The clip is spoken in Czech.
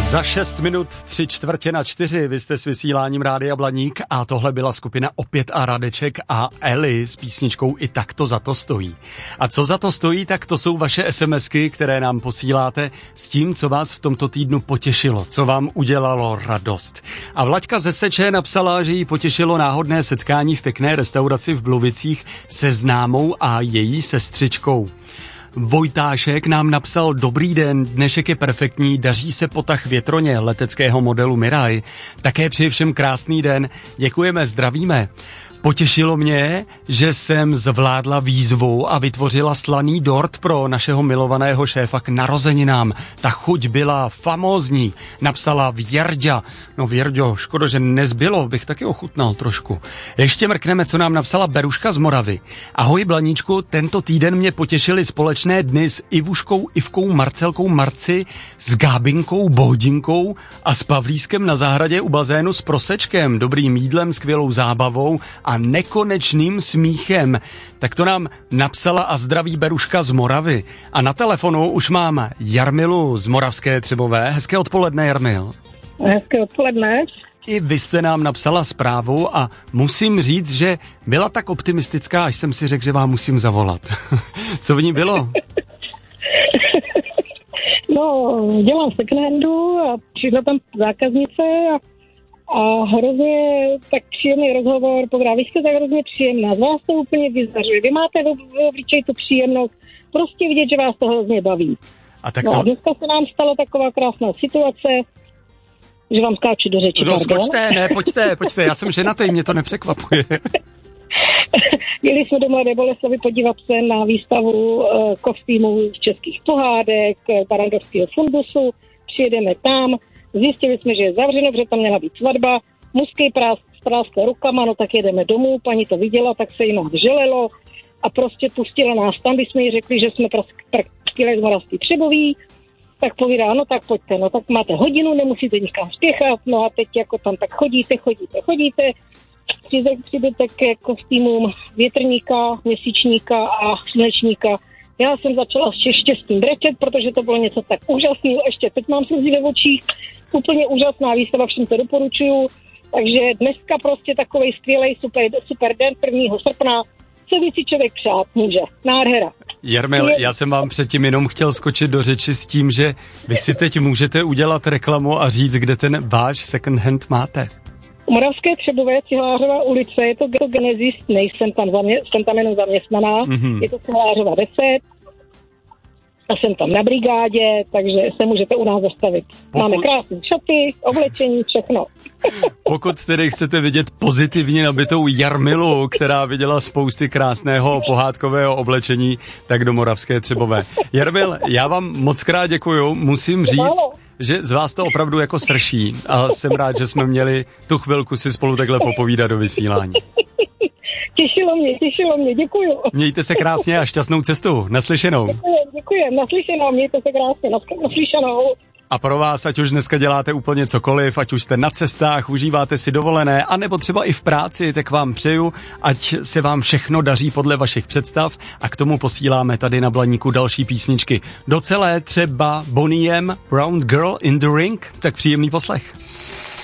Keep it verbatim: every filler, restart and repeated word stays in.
Za šest minut tři čtvrtě na čtyři, vy jste s vysíláním Rádia Blaník a tohle byla skupina Opět a Radeček a Eli s písničkou I tak to za to stojí. A co za to stojí, tak to jsou vaše SMSky, které nám posíláte s tím, co vás v tomto týdnu potěšilo, co vám udělalo radost. A Vlaďka ze Seče napsala, že jí potěšilo náhodné setkání v pěkné restauraci v Bluvicích se známou a její sestřičkou. Vojtášek nám napsal: dobrý den, dnešek je perfektní, daří se potah větroně leteckého modelu Mirai. Také přeji všem krásný den, děkujeme, zdravíme. Potěšilo mě, že jsem zvládla výzvu a vytvořila slaný dort pro našeho milovaného šéfa k narozeninám. Ta chuť byla famózní, napsala Věrďa. No Věrďo, škoda, že nezbylo, bych taky ochutnal trošku. Ještě mrkneme, co nám napsala Beruška z Moravy. Ahoj Blaníčku, tento týden mě potěšily společné dny s Ivuškou, Ivkou, Marcelkou, Marci, s Gábinkou, Bohdinkou a s Pavlískem na zahradě u bazénu s prosečkem, dobrým jídlem, skvělou zábavou a nekonečným smíchem. Tak to nám napsala a zdraví Beruška z Moravy. A na telefonu už mám Jarmilu z Moravské Třebové. Hezké odpoledne, Jarmil. Hezké odpoledne. I vy jste nám napsala zprávu a musím říct, že byla tak optimistická, až jsem si řekl, že vám musím zavolat. Co v ní bylo? No, dělám second-handu a přišla tam zákaznice a A hrozně tak příjemný rozhovor, povrá, vy jste tak hrozně příjemná, z vás to úplně vyzařuje, vy máte v obličeji tu příjemnost, prostě vidět, že vás to hrozně baví. A tak to... No a dneska se nám stala taková krásná situace, že vám skáču do řeči. No skočte, ne, pojďte, pojďte, já jsem ženatý, mě to nepřekvapuje. Jeli jsme do Mladé Boleslavi podívat se na výstavu uh, kostýmů z českých pohádek, Barandovského fundusu, přijedeme tam. Zjistili jsme, že je zavřeno, protože tam měla být svatba, mužský práskl rukama, no tak jedeme domů, paní to viděla, tak se jí nás želelo a prostě pustila nás tam, když jsme jí řekli, že jsme praskili z Moravský Třebový, tak povídá, no tak pojďte, no tak máte hodinu, nemusíte nikam spěchat, no a teď jako tam tak chodíte, chodíte, chodíte, přijdete ke kostýmům větrníka, měsíčníka a slunečníka. Já jsem začala s štěstím brečet, protože to bylo něco tak úžasného, ještě teď mám slzy ve očích, úplně úžasná výstava, všem to doporučuju, takže dneska prostě takovej skvělej super, super den prvního srpna, co by si člověk přát může, nádhera. Jarmil, já jsem vám předtím jenom chtěl skočit do řeči s tím, že vy si teď můžete udělat reklamu a říct, kde ten váš second hand máte. U Moravské Třebové, Cihlářová ulice, je to Genesis, nejsem tam, zamě, jsem tam jenom zaměstnaná, mm-hmm. Je to Cihlářova deset a jsem tam na brigádě, takže se můžete u nás zastavit. Pokud... Máme krásné šaty, oblečení, všechno. Pokud tedy chcete vidět pozitivně nabitou Jarmilu, která viděla spousty krásného pohádkového oblečení, tak do Moravské Třebové. Jarmil, já vám moc krát děkuju, musím říct, že z vás to opravdu jako srší a jsem rád, že jsme měli tu chvilku si spolu takhle popovídat do vysílání. Těšilo mě, těšilo mě, děkuju. Mějte se krásně a šťastnou cestu. Naslyšenou. Děkuji, děkuji, naslyšenou, mějte se krásně, naslyšenou. A pro vás, ať už dneska děláte úplně cokoliv, ať už jste na cestách, užíváte si dovolené, anebo třeba i v práci, tak vám přeju, ať se vám všechno daří podle vašich představ a k tomu posíláme tady na Blaníku další písničky. Do celé třeba Bonnie M, Round Girl in the Ring, tak příjemný poslech.